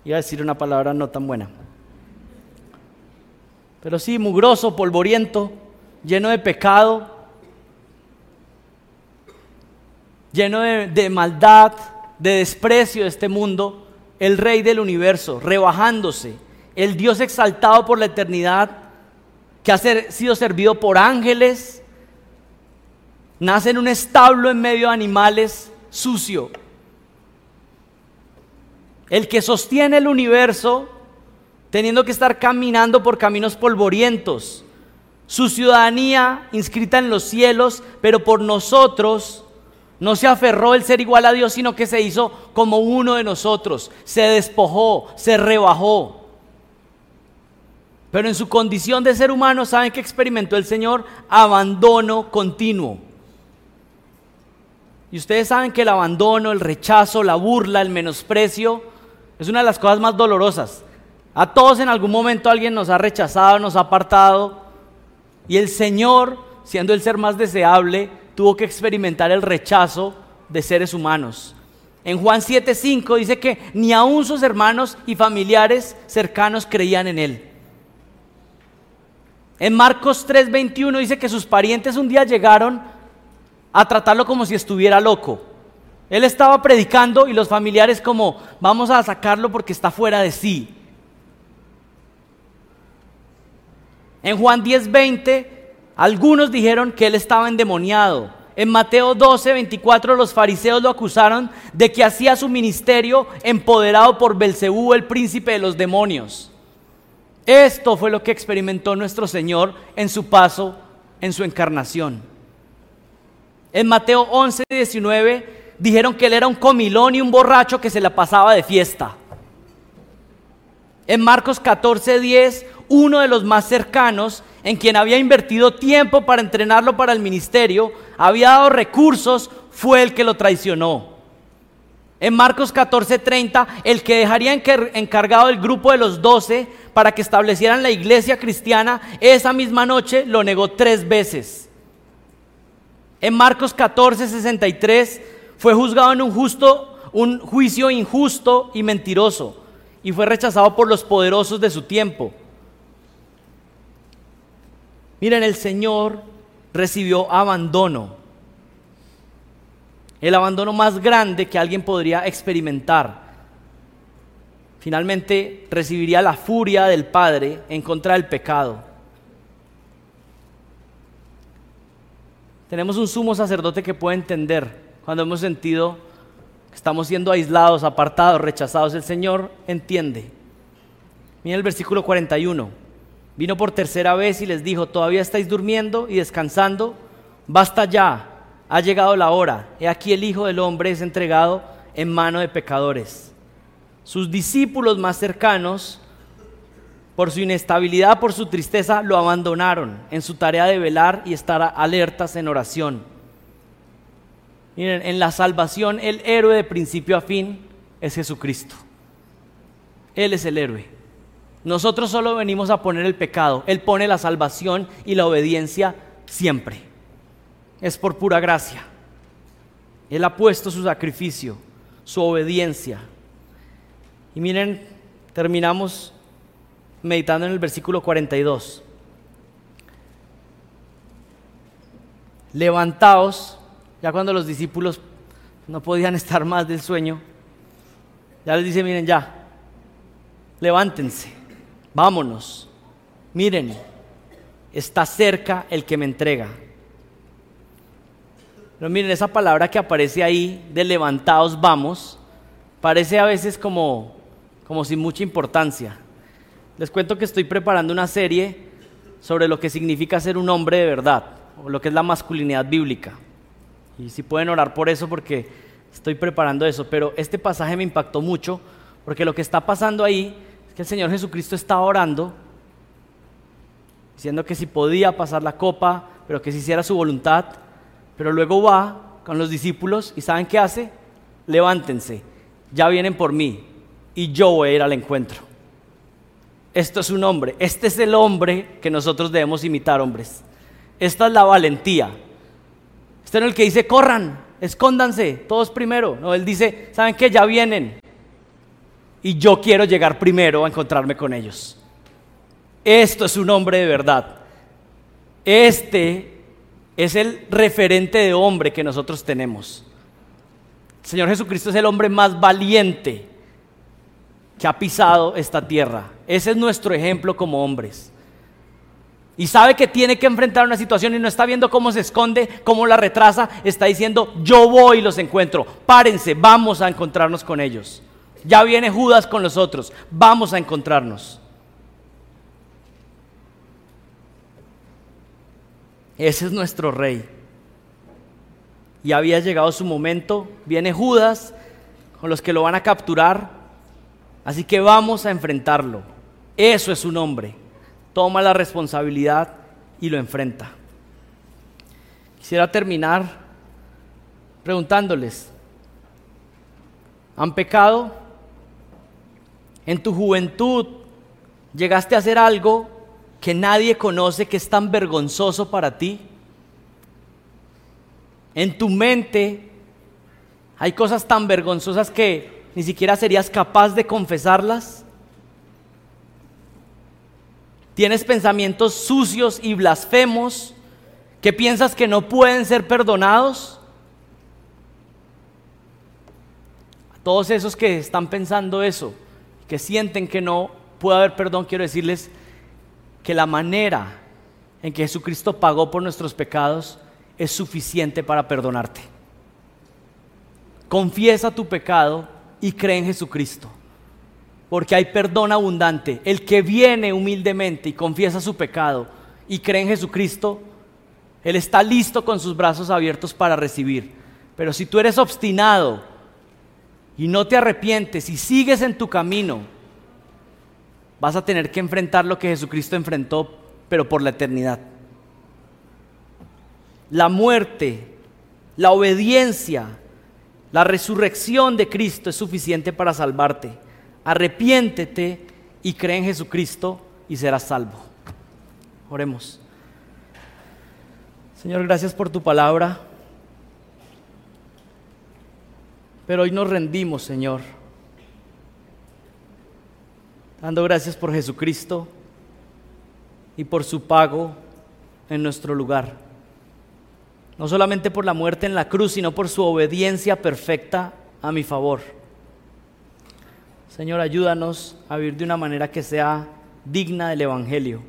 Iba a decir una palabra no tan buena. Pero sí, mugroso, polvoriento, lleno de pecado, lleno de maldad, de desprecio de este mundo, el Rey del universo, rebajándose, el Dios exaltado por la eternidad, que ha sido servido por ángeles, nace en un establo en medio de animales, sucio. El que sostiene el universo, teniendo que estar caminando por caminos polvorientos, su ciudadanía inscrita en los cielos, pero por nosotros no se aferró el ser igual a Dios, sino que se hizo como uno de nosotros, se despojó, se rebajó. Pero en su condición de ser humano, ¿saben qué experimentó el Señor? Abandono continuo. Y ustedes saben que el abandono, el rechazo, la burla, el menosprecio es una de las cosas más dolorosas. A todos en algún momento alguien nos ha rechazado, nos ha apartado, y el Señor, siendo el ser más deseable, tuvo que experimentar el rechazo de seres humanos. En Juan 7:5 dice que ni aun sus hermanos y familiares cercanos creían en él. En Marcos 3:21 dice que sus parientes un día llegaron a tratarlo como si estuviera loco. Él estaba predicando y los familiares como, vamos a sacarlo porque está fuera de sí. En Juan 10:20, algunos dijeron que él estaba endemoniado. En Mateo 12:24, los fariseos lo acusaron de que hacía su ministerio empoderado por Belcebú, el príncipe de los demonios. Esto fue lo que experimentó nuestro Señor en su paso, en su encarnación. En Mateo 11:19, dijeron que él era un comilón y un borracho que se la pasaba de fiesta. En Marcos 14:10, uno de los más cercanos, en quien había invertido tiempo para entrenarlo para el ministerio, había dado recursos, fue el que lo traicionó. En Marcos 14:30, el que dejaría encargado el grupo de los 12 para que establecieran la iglesia cristiana, esa misma noche lo negó 3 veces. En Marcos 14:63, fue juzgado en un juicio injusto y mentiroso, y fue rechazado por los poderosos de su tiempo. Miren, el Señor recibió abandono, el abandono más grande que alguien podría experimentar. Finalmente recibiría la furia del Padre en contra del pecado. Tenemos un sumo sacerdote que puede entender cuando hemos sentido que estamos siendo aislados, apartados, rechazados. El Señor entiende. Miren el versículo 41. Vino por tercera vez y les dijo: ¿todavía estáis durmiendo y descansando? Basta ya, ha llegado la hora. He aquí el Hijo del Hombre es entregado en mano de pecadores. Sus discípulos más cercanos, por su inestabilidad, por su tristeza, lo abandonaron en su tarea de velar y estar alertas en oración. Miren, en la salvación el héroe de principio a fin es Jesucristo. Él es el héroe. Nosotros solo venimos a poner el pecado. Él pone la salvación y la obediencia siempre. Es por pura gracia. Él ha puesto su sacrificio, su obediencia. Y miren, terminamos meditando en el versículo 42. Levantaos, ya cuando los discípulos no podían estar más del sueño, ya les dice: miren, ya, levántense. Vámonos, miren, está cerca el que me entrega. Pero miren, esa palabra que aparece ahí de levantaos, vamos, parece a veces como sin mucha importancia. Les cuento que estoy preparando una serie sobre lo que significa ser un hombre de verdad, o lo que es la masculinidad bíblica. Y si pueden orar por eso, porque estoy preparando eso. Pero este pasaje me impactó mucho, porque lo que está pasando ahí es que el Señor Jesucristo está orando, diciendo que si podía pasar la copa, pero que se hiciera su voluntad. Pero luego va con los discípulos y ¿saben qué hace? Levántense, ya vienen por mí y yo voy a ir al encuentro. Esto es un hombre, este es el hombre que nosotros debemos imitar, hombres. Esta es la valentía. Este no es el que dice: corran, escóndanse, todos primero. No, él dice: ¿saben qué? Ya vienen. y yo quiero llegar primero a encontrarme con ellos. Esto es un hombre de verdad. Este es el referente de hombre que nosotros tenemos. El Señor Jesucristo es el hombre más valiente que ha pisado esta tierra. Ese es nuestro ejemplo como hombres. Y sabe que tiene que enfrentar una situación y no está viendo cómo se esconde, cómo la retrasa. Está diciendo: yo voy y los encuentro. Párense, vamos a encontrarnos con ellos. Ya viene Judas con los otros. Vamos a encontrarnos. Ese es nuestro rey. Y había llegado su momento. Viene Judas con los que lo van a capturar. Así que vamos a enfrentarlo. Eso es un hombre. Toma la responsabilidad y lo enfrenta. Quisiera terminar preguntándoles: ¿han pecado? ¿En tu juventud llegaste a hacer algo que nadie conoce, que es tan vergonzoso para ti? En tu mente hay cosas tan vergonzosas que ni siquiera serías capaz de confesarlas. ¿Tienes pensamientos sucios y blasfemos que piensas que no pueden ser perdonados? A todos esos que están pensando eso, que sienten que no puede haber perdón, quiero decirles que la manera en que Jesucristo pagó por nuestros pecados es suficiente para perdonarte. Confiesa tu pecado y cree en Jesucristo, porque hay perdón abundante. El que viene humildemente y confiesa su pecado y cree en Jesucristo, Él está listo con sus brazos abiertos para recibir. Pero si tú eres obstinado y no te arrepientes y sigues en tu camino, vas a tener que enfrentar lo que Jesucristo enfrentó, pero por la eternidad. La muerte, la obediencia, la resurrección de Cristo es suficiente para salvarte. Arrepiéntete y cree en Jesucristo y serás salvo. Oremos. Señor, gracias por tu palabra. Pero hoy nos rendimos, Señor, dando gracias por Jesucristo y por su pago en nuestro lugar. No solamente por la muerte en la cruz, sino por su obediencia perfecta a mi favor. Señor, ayúdanos a vivir de una manera que sea digna del Evangelio.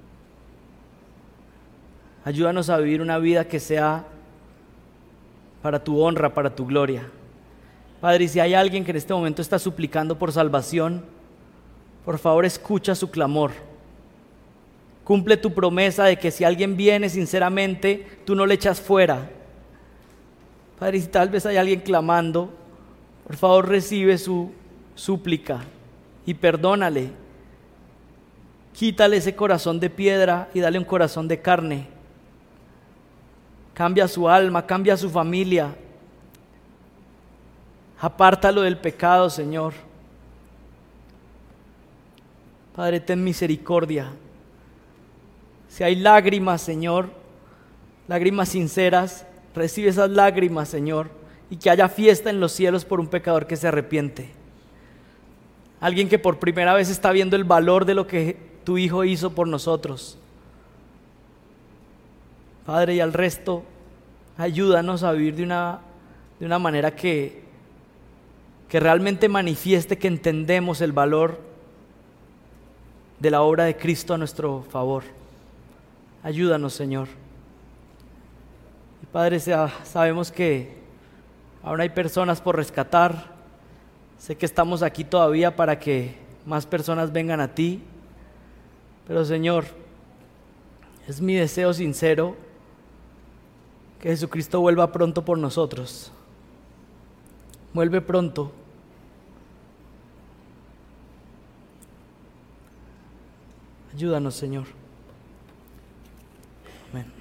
Ayúdanos a vivir una vida que sea para tu honra, para tu gloria. Padre, y si hay alguien que en este momento está suplicando por salvación, por favor escucha su clamor. Cumple tu promesa de que si alguien viene sinceramente, tú no le echas fuera. Padre, y si tal vez hay alguien clamando, por favor recibe su súplica y perdónale. Quítale ese corazón de piedra y dale un corazón de carne. Cambia su alma, cambia su familia. Apártalo del pecado, Señor. Padre, ten misericordia. Si hay lágrimas, Señor, lágrimas sinceras, recibe esas lágrimas, Señor, y que haya fiesta en los cielos por un pecador que se arrepiente. Alguien que por primera vez está viendo el valor de lo que tu Hijo hizo por nosotros. Padre, y al resto, ayúdanos a vivir de una manera que realmente manifieste que entendemos el valor de la obra de Cristo a nuestro favor. Ayúdanos, Señor. Y Padre, sabemos que aún hay personas por rescatar. Sé que estamos aquí todavía para que más personas vengan a ti. Pero, Señor, es mi deseo sincero que Jesucristo vuelva pronto por nosotros. Vuelve pronto. Ayúdanos, Señor. Amén.